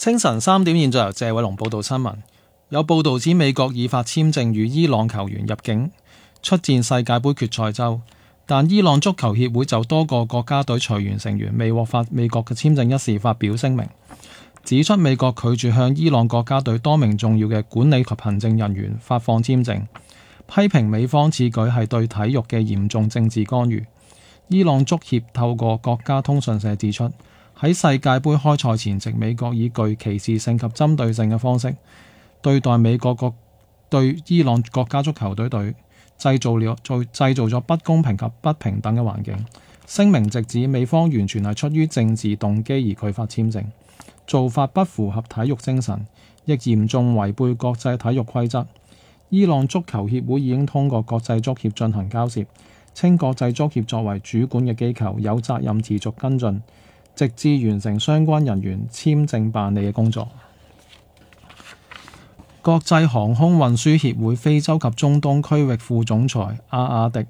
清晨3點，現在由謝偉龍報道新聞。有報道指美國已發簽證與伊朗球員入境出戰世界盃決賽周，但伊朗足球協會就多個國家隊隨員成員未獲發美國嘅簽證一事發表聲明，指出美國拒絕向伊朗國家隊多名重要嘅管理及行政人員發放簽證，批評美方此舉係對體育嘅嚴重政治干預。伊朗足協透過國家通訊社指出，喺世界盃開賽前夕，美國以具歧視性及針對性嘅方式對待美國對伊朗國家足球隊製造咗不公平及不平等嘅環境。聲明直指美方完全係出於政治動機而拒發簽證，做法不符合體育精神，亦嚴重違背國際體育規則。伊朗足球協會已經通過國際足協進行交涉，稱國際足協作為主管嘅機構，有責任持續跟進，直至完成相關人員簽證辦理嘅工作。國際航空運輸協會非洲及中東區域副總裁阿亞迪